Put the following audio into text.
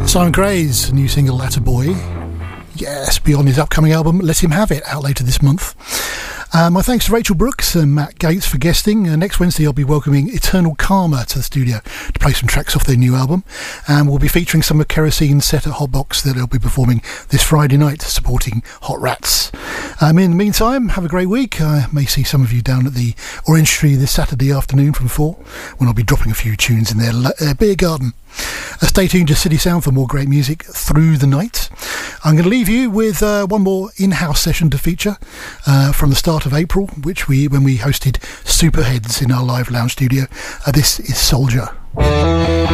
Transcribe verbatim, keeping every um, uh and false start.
Simon Gray's new single Latter Boy, yes, beyond his upcoming album Let Him Have It, out later this month. Uh, my thanks to Rachel Brooks and Matt Gates for guesting. Uh, next Wednesday I'll be welcoming Eternal Karma to the studio to play some tracks off their new album, and we'll be featuring some of Kerosene's set at Hotbox that they'll be performing this Friday night supporting Hot Rats. Um, in the meantime, have a great week. I may see some of you down at the Orange Tree this Saturday afternoon from four, when I'll be dropping a few tunes in their uh, beer garden. Uh, stay tuned to City Sound for more great music through the night. I'm going to leave you with uh, one more in-house session to feature uh, from the start of April, which we when we hosted Superheads in our live lounge studio. Uh, this is Soldier.